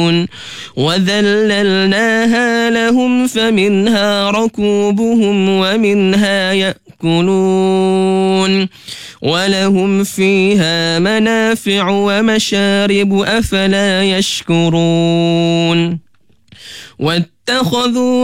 وذللناها لهم فمنها ركوبهم ومنها يأكلون ولهم فيها منافع ومشارب أفلا يشكرون واتخذوا